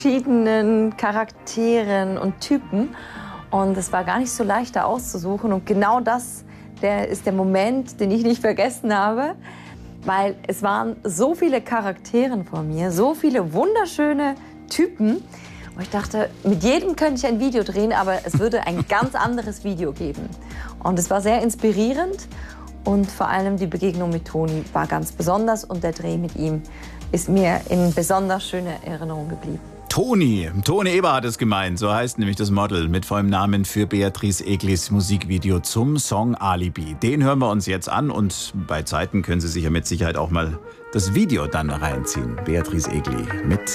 verschiedenen Charakteren und Typen. Und es war gar nicht so leicht, da auszusuchen. Und genau das ist der Moment, den ich nicht vergessen habe. Weil es waren so viele Charaktere vor mir, so viele wunderschöne Typen. Und ich dachte, mit jedem könnte ich ein Video drehen, aber es würde ein ganz anderes Video geben. Und es war sehr inspirierend. Und vor allem die Begegnung mit Toni war ganz besonders. Und der Dreh mit ihm ist mir in besonders schöner Erinnerung geblieben. Toni Eberhardt ist gemeint, so heißt nämlich das Model mit vollem Namen für Beatrice Eglis Musikvideo zum Song Alibi. Den hören wir uns jetzt an und bei Zeiten können Sie sich ja mit Sicherheit auch mal das Video dann reinziehen. Beatrice Egli mit